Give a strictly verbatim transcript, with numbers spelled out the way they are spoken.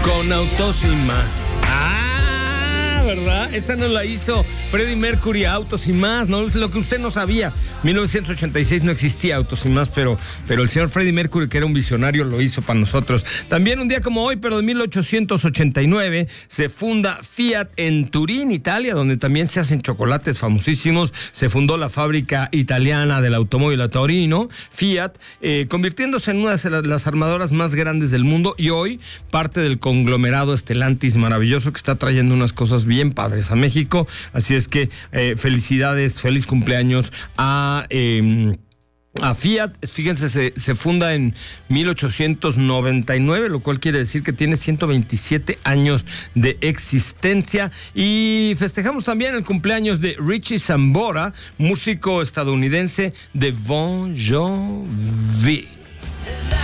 Con Autos y Más. Ah, ¿verdad? Esta nos la hizo Freddie Mercury, Autos y Más, no es lo que usted no sabía. mil novecientos ochenta y seis no existía Autos y Más, pero, pero el señor Freddie Mercury, que era un visionario, lo hizo para nosotros. También un día como hoy, pero de mil ochocientos ochenta y nueve, se funda Fiat en Turín, Italia, donde también se hacen chocolates famosísimos. Se fundó la fábrica italiana del automóvil a Torino, Fiat, eh, convirtiéndose en una de las, las armadoras más grandes del mundo y hoy parte del conglomerado Stellantis maravilloso que está trayendo unas cosas bien padres a México. Así es que eh, felicidades, feliz cumpleaños a... Eh, A Fiat. Fíjense, se, se funda en mil ochocientos noventa y nueve, lo cual quiere decir que tiene ciento veintisiete años de existencia. Y festejamos también el cumpleaños de Richie Sambora, músico estadounidense de Bon Jovi.